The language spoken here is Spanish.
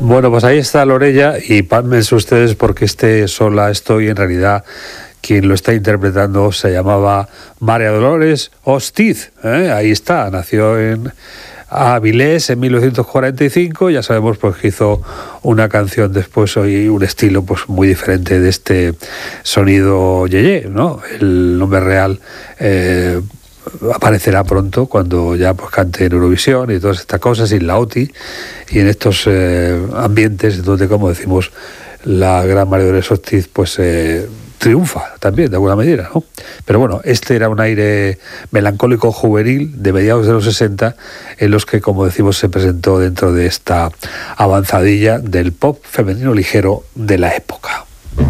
Bueno, pues ahí está Lorella y pálmense ustedes porque Sola Estoy, en realidad quien lo está interpretando se llamaba María Dolores Hostiz, ¿eh? Ahí está, nació en Avilés en 1945, ya sabemos pues que hizo una canción después y un estilo pues muy diferente de este sonido yeye, ¿no? El nombre real aparecerá pronto cuando ya pues cante en Eurovisión y todas estas cosas, y en la OTI y en estos ambientes donde, como decimos, la gran María Dolores Hostiz pues triunfa también de alguna medida, ¿no? Pero bueno, este era un aire melancólico juvenil de mediados de los 60 en los que, como decimos, se presentó dentro de esta avanzadilla del pop femenino ligero de la época.